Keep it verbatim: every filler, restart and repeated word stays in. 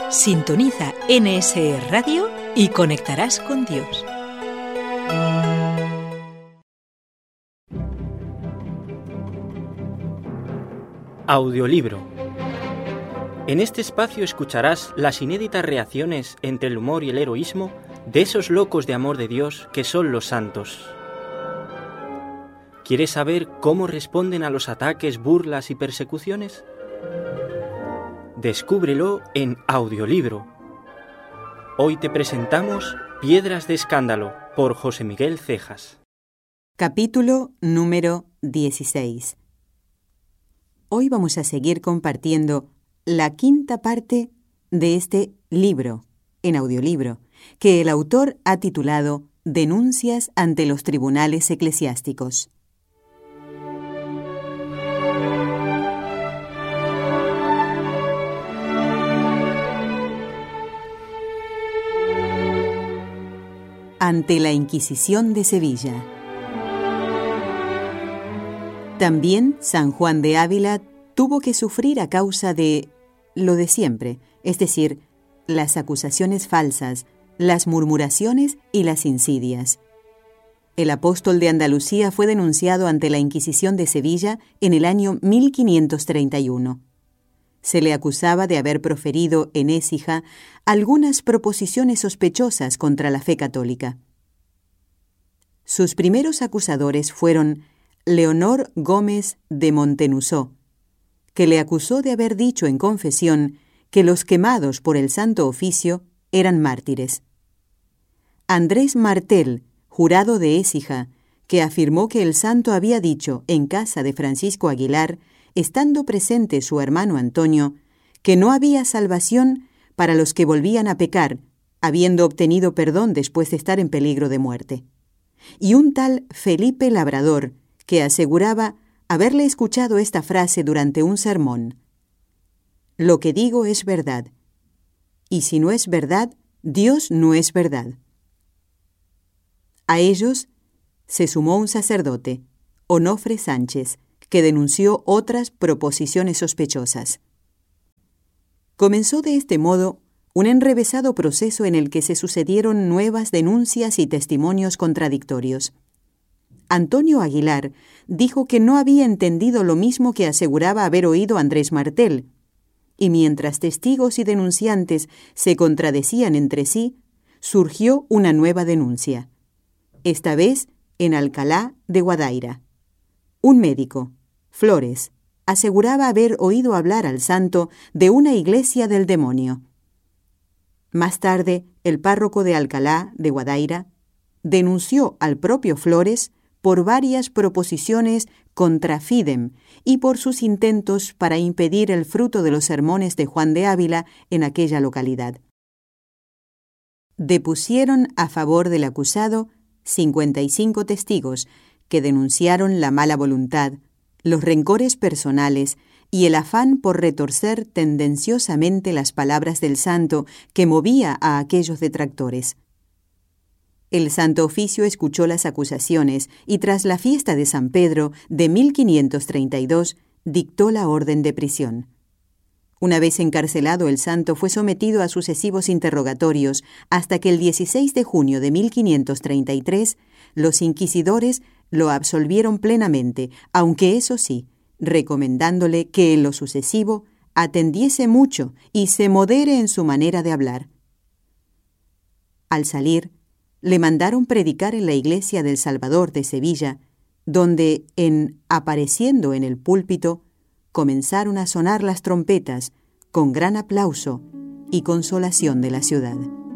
Sintoniza N S E Radio y conectarás con Dios. Audiolibro. En este espacio escucharás las inéditas reacciones entre el humor y el heroísmo de esos locos de amor de Dios que son los santos. ¿Quieres saber cómo responden a los ataques, burlas y persecuciones? Descúbrelo en Audiolibro. Hoy te presentamos Piedras de Escándalo por José Miguel Cejas. Capítulo número dieciséis. Hoy vamos a seguir compartiendo la quinta parte de este libro, en audiolibro, que el autor ha titulado Denuncias ante los tribunales eclesiásticos. Ante la Inquisición de Sevilla. También San Juan de Ávila tuvo que sufrir a causa de lo de siempre, es decir, las acusaciones falsas, las murmuraciones y las insidias. El apóstol de Andalucía fue denunciado ante la Inquisición de Sevilla en el año mil quinientos treinta y uno. Se le acusaba de haber proferido en Écija algunas proposiciones sospechosas contra la fe católica. Sus primeros acusadores fueron Leonor Gómez de Montenusó, que le acusó de haber dicho en confesión que los quemados por el Santo Oficio eran mártires. Andrés Martel, jurado de Écija, que afirmó que el santo había dicho en casa de Francisco Aguilar, estando presente su hermano Antonio, que no había salvación para los que volvían a pecar, habiendo obtenido perdón después de estar en peligro de muerte. Y un tal Felipe Labrador, que aseguraba haberle escuchado esta frase durante un sermón: «Lo que digo es verdad, y si no es verdad, Dios no es verdad». A ellos se sumó un sacerdote, Onofre Sánchez, que denunció otras proposiciones sospechosas. Comenzó de este modo un enrevesado proceso en el que se sucedieron nuevas denuncias y testimonios contradictorios. Antonio Aguilar dijo que no había entendido lo mismo que aseguraba haber oído Andrés Martel, y mientras testigos y denunciantes se contradecían entre sí, surgió una nueva denuncia, esta vez en Alcalá de Guadaira. Un médico, Flores, aseguraba haber oído hablar al santo de una iglesia del demonio. Más tarde, el párroco de Alcalá de Guadaira denunció al propio Flores por varias proposiciones contra Fidem y por sus intentos para impedir el fruto de los sermones de Juan de Ávila en aquella localidad. Depusieron a favor del acusado cincuenta y cinco testigos que denunciaron la mala voluntad, los rencores personales y el afán por retorcer tendenciosamente las palabras del santo que movía a aquellos detractores. El Santo Oficio escuchó las acusaciones y tras la fiesta de San Pedro de mil quinientos treinta y dos dictó la orden de prisión. Una vez encarcelado, el santo fue sometido a sucesivos interrogatorios hasta que el dieciséis de junio de mil quinientos treinta y tres los inquisidores lo absolvieron plenamente, aunque eso sí, recomendándole que en lo sucesivo atendiese mucho y se modere en su manera de hablar. Al salir, le mandaron predicar en la iglesia del Salvador de Sevilla, donde, en apareciendo en el púlpito, comenzaron a sonar las trompetas con gran aplauso y consolación de la ciudad.